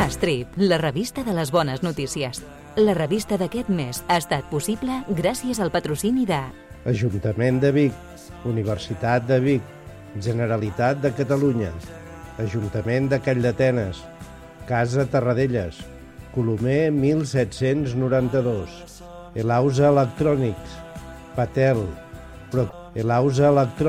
Estrip, la revista de les bones notícies. La revista d'aquest mes ha estat possible gràcies al patrocini de Ajuntament de Vic, Universitat de Vic, Generalitat de Catalunya, Ajuntament de Calldetenes, Casa Terradellas, Colomer 1792, Elausa Electrònics, Patel, Elausa Electrònics,